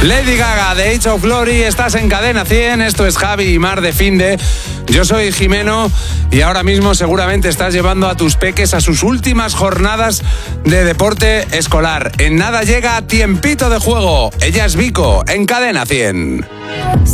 Lady Gaga, de Age of Glory, estás en Cadena 100, esto es Javi y Mar de Finde. Yo soy Jimeno y ahora mismo seguramente estás llevando a tus peques a sus últimas jornadas de deporte escolar. En nada llega Tiempito de Juego. Ella es Vico, en Cadena 100.